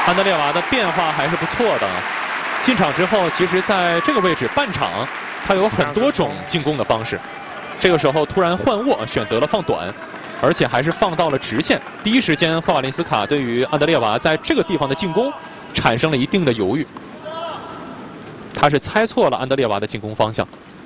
安德烈娃的变化还是不错的。进场之后，其实在这个位置半场，他有很多种进攻的方式。这个时候突然换握，选择了放短，而且还是放到了直线。第一时间，赫瓦林斯卡对于安德烈娃在这个地方的进攻产生了一定的犹豫。他是猜错了安德烈娃的进攻方向。